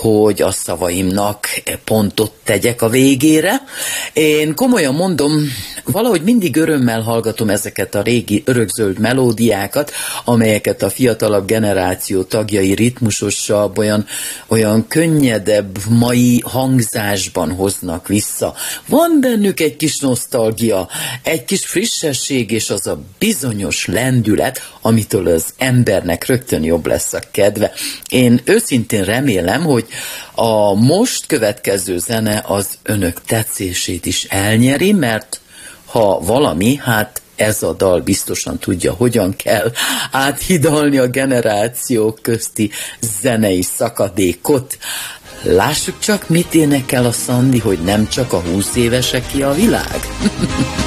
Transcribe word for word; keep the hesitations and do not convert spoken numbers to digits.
hogy a szavaimnak pontot tegyek a végére. Én komolyan mondom, valahogy mindig örömmel hallgatom ezeket a régi örökzöld melódiákat, amelyeket a fiatalabb generáció tagjai ritmusosabb, olyan, olyan könnyedebb mai hangzásban hoznak vissza. Van bennük egy kis nosztalgia, egy kis frissesség, és az a bizonyos lendület, amitől az embernek rögtön jobb lesz a kedve. Én őszintén remélem, hogy a most következő zene az önök tetszését is elnyeri, mert ha valami, hát ez a dal biztosan tudja, hogyan kell áthidalni a generációk közti zenei szakadékot. Lássuk csak, mit énekel a Szandi, hogy nem csak a húsz éveseké a világ.